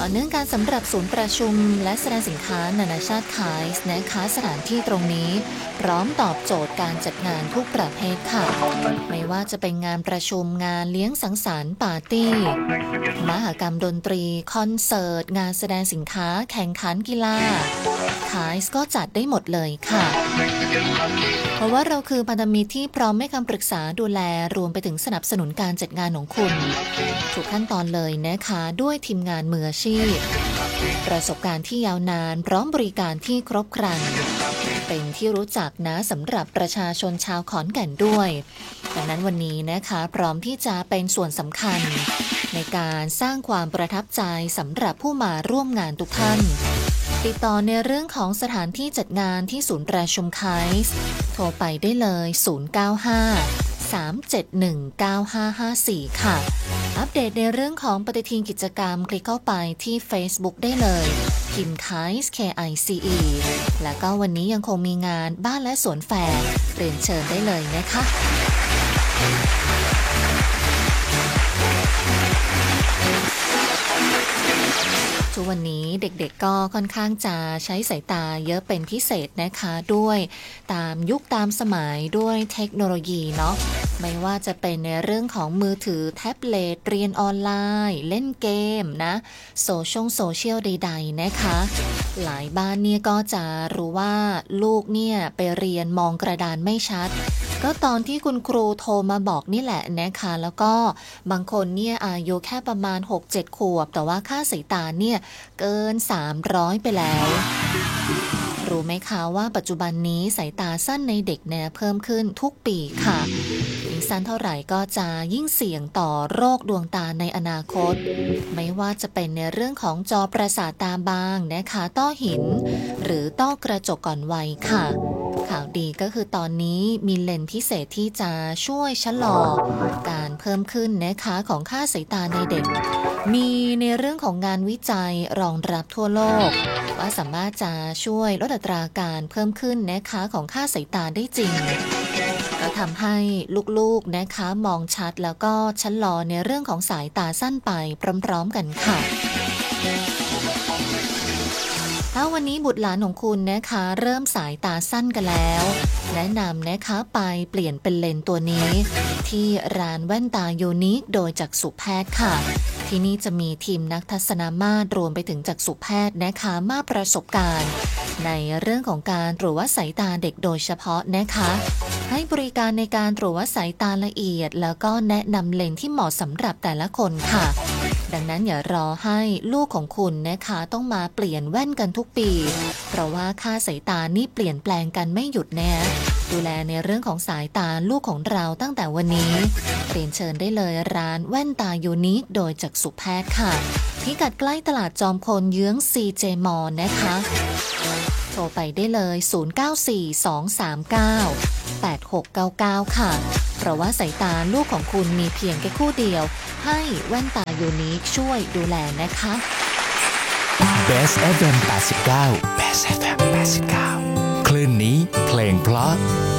เนื่องกันสำหรับศูนย์ประชุมและแสดงสินค้านานาชาติไคส์นะคะสถานที่ตรงนี้พร้อมตอบโจทย์การจัดงานทุกประเภทค่ะไม่ว่าจะเป็นงานประชุมงานเลี้ยงสังสรรค์ปาร์ตี้มหกรรมดนตรีคอนเสิร์ตงานแสดงสินค้าแข่งขันกีฬาไคส์ก็จัดได้หมดเลยค่ะเพราะว่าเราคือพันธมิตรที่พร้อมให้คำปรึกษาดูแลรวมไปถึงสนับสนุนการจัดงานของคุณทุกขั้นตอนเลยนะคะด้วยทีมงานมืออาชีพประสบการณ์ที่ยาวนานพร้อมบริการที่ครบครันเป็นที่รู้จักนะสำหรับประชาชนชาวขอนแก่นด้วยดังนั้นวันนี้นะคะพร้อมที่จะเป็นส่วนสำคัญในการสร้างความประทับใจสำหรับผู้มาร่วมงานทุกท่านติดต่อในเรื่องของสถานที่จัดงานที่ศูนย์ประชุมไคส์โทรไปได้เลย095-371-9554 ค่ะอัปเดตในเรื่องของปฏิทินกิจกรรมคลิกเข้าไปที่ Facebook ได้เลยพิมพ์ KICE KICE แล้วก็วันนี้ยังคงมีงานบ้านและสวนแฟร์เรียนเชิญได้เลยนะคะทุกวันนี้เด็กๆก็ค่อนข้างจะใช้สายตาเยอะเป็นพิเศษนะคะด้วยตามยุคตามสมัยด้วยเทคโนโลยีเนาะไม่ว่าจะเป็นในเรื่องของมือถือแท็บเล็ตเรียนออนไลน์เล่นเกมนะโซเชียลใดๆนะคะหลายบ้านเนี่ยก็จะรู้ว่าลูกเนี่ยไปเรียนมองกระดานไม่ชัดก็ตอนที่คุณครูโทรมาบอกนี่แหละนะคะแล้วก็บางคนเนี่ยอายุแค่ประมาณ 6-7 ขวบแต่ว่าค่าสายตาเนี่ยเกิน300ไปแล้วรู้ไหมคะว่าปัจจุบันนี้สายตาสั้นในเด็กเนี่ยเพิ่มขึ้นทุกปีค่ะยิ่งสั้นเท่าไหร่ก็จะยิ่งเสี่ยงต่อโรคดวงตาในอนาคตไม่ว่าจะเป็นในเรื่องของจอประสาทตาบางนะคะต้อหินหรือต้อกระจกก่อนวัยค่ะข่าวดีก็คือตอนนี้มีเลนส์พิเศษที่จะช่วยชะลอการเพิ่มขึ้นนะคะของค่าสายตาในเด็กมีในเรื่องของงานวิจัยรองรับทั่วโลกว่าสามารถจะช่วยลดอัตราการเพิ่มขึ้นนะคะของค่าสายตาได้จริงก็ทำให้ลูกๆนะคะมองชัดแล้วก็ชะลอในเรื่องของสายตาสั้นไปพร้อมๆกันค่ะถ้าวันนี้บุตรหลานของคุณนะคะเริ่มสายตาสั้นกันแล้วแนะนำนะคะไปเปลี่ยนเป็นเลนส์ตัวนี้ที่ร้านแว่นตายูนิคโดยจักษุแพทย์ค่ะที่นี่จะมีทีมนักทัศนมาตรรวมไปถึงจักษุแพทย์นะคะมากประสบการณ์ในเรื่องของการตรวจวัดสายตาเด็กโดยเฉพาะนะคะให้บริการในการตรวจวัดสายตาละเอียดแล้วก็แนะนำเลนส์ที่เหมาะสำหรับแต่ละคนค่ะดังนั้นอย่ารอให้ลูกของคุณนะคะต้องมาเปลี่ยนแว่นกันทุกปีเพราะว่าค่าสายตานี่เปลี่ยนแปลงกันไม่หยุดแน่ดูแลในเรื่องของสายตาลูกของเราตั้งแต่วันนี้เรียนเชิญได้เลยร้านแว่นตายูนิคโดยจักษุแพทย์ค่ะพิกัดใกล้ตลาดจอมพลเยื้อง CJ Mall นะคะโทรไปได้เลย0942398699ค่ะเพราะว่าสายตาลูกของคุณมีเพียงแค่คู่เดียวให้แว่นตายูนิคช่วยดูแลนะคะ Best FM 89 Best FM 89คลื่นนี้เพลงเพราะ